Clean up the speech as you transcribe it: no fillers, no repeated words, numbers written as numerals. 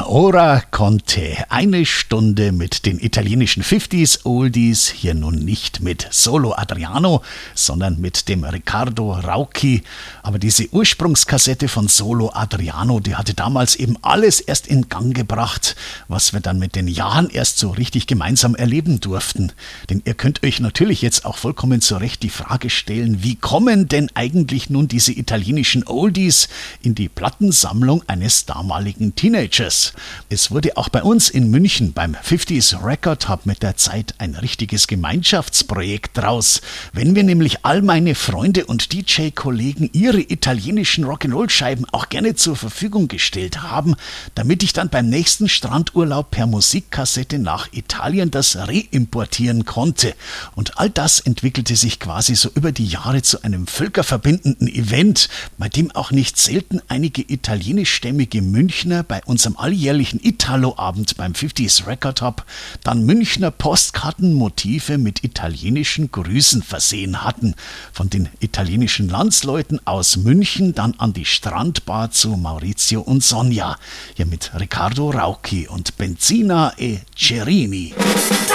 Ora Conte. Eine Stunde mit den italienischen 50s Oldies. Hier nun nicht mit Solo Adriano, sondern mit dem Riccardo Rauchi. Aber diese Ursprungskassette von Solo Adriano, die hatte damals eben alles erst in Gang gebracht, was wir dann mit den Jahren erst so richtig gemeinsam erleben durften. Denn ihr könnt euch natürlich jetzt auch vollkommen zu Recht die Frage stellen, wie kommen denn eigentlich nun diese italienischen Oldies in die Plattensammlung eines damaligen Teenagers? Es wurde auch bei uns in München beim 50s Record Hub mit der Zeit ein richtiges Gemeinschaftsprojekt draus. Wenn wir nämlich all meine Freunde und DJ-Kollegen ihre italienischen Rock'n'Roll-Scheiben auch gerne zur Verfügung gestellt haben, damit ich dann beim nächsten Strandurlaub per Musikkassette nach Italien das reimportieren konnte. Und all das entwickelte sich quasi so über die Jahre zu einem völkerverbindenden Event, bei dem auch nicht selten einige italienischstämmige Münchner bei unserem alljährlichen Italo-Abend beim 50s Record Hub dann Münchner Postkartenmotive mit italienischen Grüßen versehen hatten. Von den italienischen Landsleuten aus München dann an die Strandbar zu Maurizio und Sonja. Hier mit Riccardo Rauchi und Benzina e Cerini.